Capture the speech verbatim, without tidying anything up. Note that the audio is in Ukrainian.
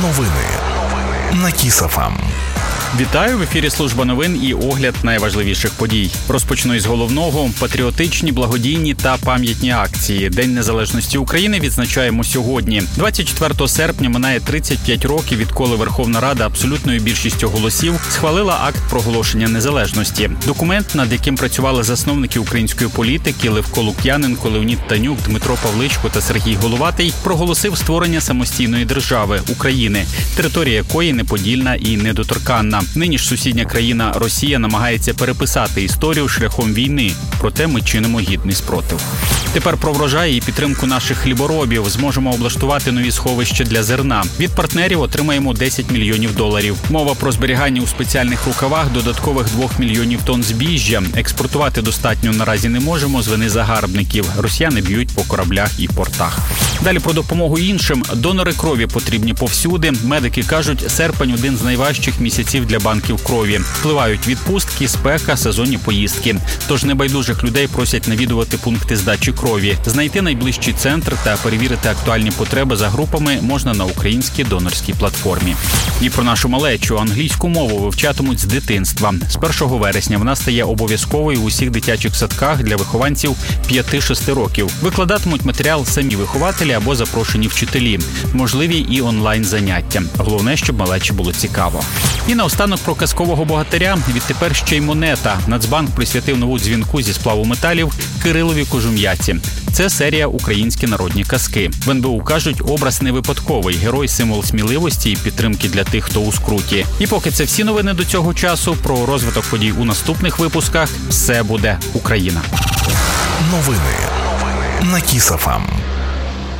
Новини на Кіс.ФМ. Вітаю, в ефірі служба новин і огляд найважливіших подій. Розпочну із головного – патріотичні, благодійні та пам'ятні акції. День Незалежності України відзначаємо сьогодні. двадцять четвертого серпня минає тридцять п'ять років, відколи Верховна Рада абсолютною більшістю голосів схвалила акт проголошення незалежності. Документ, над яким працювали засновники української політики Левко Лук'яненко, Леонід Танюк, Дмитро Павличко та Сергій Головатий, проголосив створення самостійної держави – України, територія якої неподільна і недоторканна. Нині ж сусідня країна Росія намагається переписати історію шляхом війни, проте ми чинимо гідний спротив. Тепер про врожай і підтримку наших хліборобів. Зможемо облаштувати нові сховища для зерна. Від партнерів отримаємо десять мільйонів доларів. Мова про зберігання у спеціальних рукавах додаткових двох мільйонів тонн збіжжя. Експортувати достатньо наразі не можемо з вини загарбників. Росіяни б'ють по кораблях і портах. Далі про допомогу іншим. Донори крові потрібні повсюди. Медики кажуть, серпень – один з найважчих місяців для банків крові. Впливають відпустки, спека, сезонні поїздки. Тож небайдужих людей просять навідувати пункти здачі крові. Знайти найближчий центр та перевірити актуальні потреби за групами можна на українській донорській платформі. І про нашу малечу. Англійську мову вивчатимуть з дитинства. З першого вересня вона стає обов'язковою у усіх дитячих садках для вихованців п'яти-шести років. Викладатимуть матеріал самі вихователі або запрошені вчителі. Можливі і онлайн-заняття. Головне, щоб малечі було цікаво. І наостанок про казкового богатиря. Відтепер ще й монета. Нацбанк присвятив нову дзвінку зі сплаву металів Кирилові Кожум'яці. Це серія «Українські народні казки». В ен бе у кажуть, образ не випадковий. Герой – символ сміливості і підтримки для тих, хто у скруті. І поки це всі новини до цього часу, про розвиток подій у наступних випусках. Все буде Україна. Новини на Кіс.ФМ.